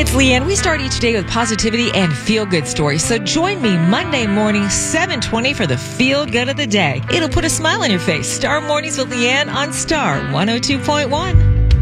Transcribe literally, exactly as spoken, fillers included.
It's Leanne. We start each day with positivity and feel-good stories. So join me Monday morning, seven twenty for the feel-good of the day. It'll put a smile on your face. Star Mornings with Leanne on Star one oh two point one.